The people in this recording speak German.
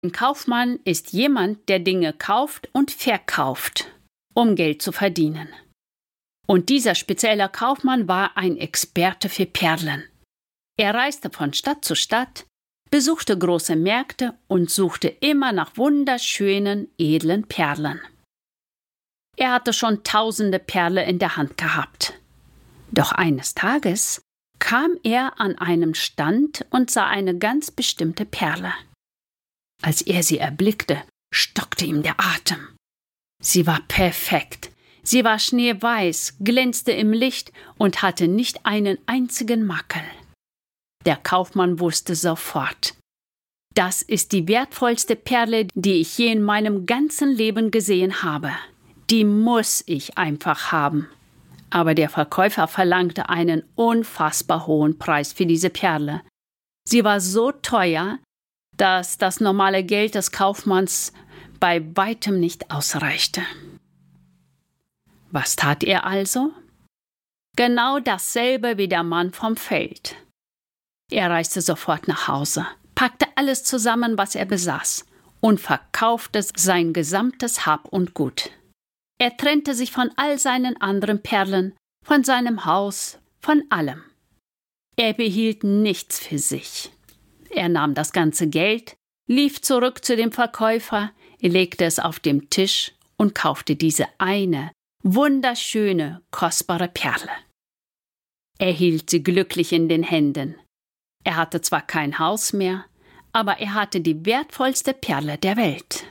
Ein Kaufmann ist jemand, der Dinge kauft und verkauft, um Geld zu verdienen. Und dieser spezielle Kaufmann war ein Experte für Perlen. Er reiste von Stadt zu Stadt, besuchte große Märkte und suchte immer nach wunderschönen, edlen Perlen. Er hatte schon tausende Perlen in der Hand gehabt. Doch eines Tages kam er an einem Stand und sah eine ganz bestimmte Perle. Als er sie erblickte, stockte ihm der Atem. Sie war perfekt. Sie war schneeweiß, glänzte im Licht und hatte nicht einen einzigen Makel. Der Kaufmann wusste sofort: Das ist die wertvollste Perle, die ich je in meinem ganzen Leben gesehen habe. Die muss ich einfach haben. Aber der Verkäufer verlangte einen unfassbar hohen Preis für diese Perle. Sie war so teuer, dass das normale Geld des Kaufmanns bei weitem nicht ausreichte. Was tat er also? Genau dasselbe wie der Mann vom Feld. Er reiste sofort nach Hause, packte alles zusammen, was er besaß, und verkaufte sein gesamtes Hab und Gut. Er trennte sich von all seinen anderen Perlen, von seinem Haus, von allem. Er behielt nichts für sich. Er nahm das ganze Geld, lief zurück zu dem Verkäufer, legte es auf den Tisch und kaufte diese eine wunderschöne, kostbare Perle. Er hielt sie glücklich in den Händen. Er hatte zwar kein Haus mehr, aber er hatte die wertvollste Perle der Welt.